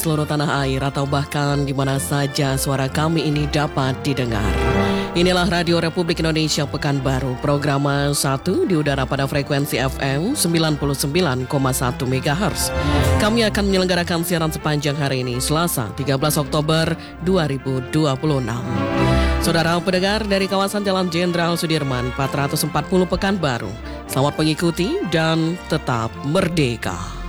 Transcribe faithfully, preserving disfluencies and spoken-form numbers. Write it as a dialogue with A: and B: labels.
A: seluruh tanah air atau bahkan di mana saja suara kami ini dapat didengar. Inilah Radio Republik Indonesia Pekanbaru, program satu di udara pada frekuensi F M sembilan puluh sembilan koma satu megahertz. Kami akan menyelenggarakan siaran sepanjang hari ini, Selasa tiga belas Oktober dua ribu dua puluh enam. Saudara pendengar dari kawasan Jalan Jenderal Sudirman empat ratus empat puluh Pekanbaru, selamat mengikuti dan tetap merdeka.